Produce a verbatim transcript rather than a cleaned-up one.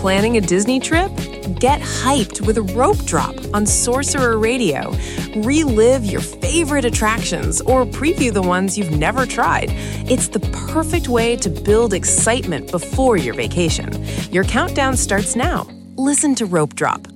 Planning a Disney trip? Get hyped with a Rope Drop on Sorcerer Radio. Relive your favorite attractions or preview the ones you've never tried. It's the perfect way to build excitement before your vacation. Your countdown starts now. Listen to Rope Drop